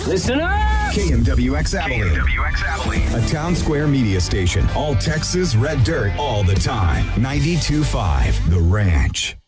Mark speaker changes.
Speaker 1: Listen up!
Speaker 2: KMWX Abilene. A town square media station. All Texas red dirt all the time. 92.5 The Ranch.